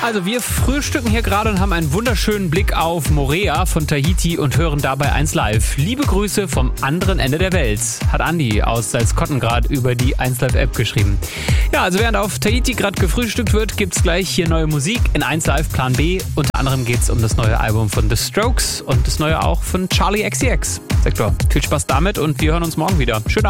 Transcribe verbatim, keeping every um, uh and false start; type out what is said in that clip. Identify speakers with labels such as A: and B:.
A: Also wir frühstücken hier gerade und haben einen wunderschönen Blick auf Moorea von Tahiti und hören dabei eins live. Liebe Grüße vom anderen Ende der Welt, hat Andi aus Salzkottengrad über die eins Live App geschrieben. Ja, also während auf Tahiti gerade gefrühstückt wird, gibt's gleich hier neue Musik in eins Live Plan B. Unter anderem geht's um das neue Album von The Strokes und das neue auch von Charli X C X. Sektor, viel Spaß damit und wir hören uns morgen wieder. Schönen Abend.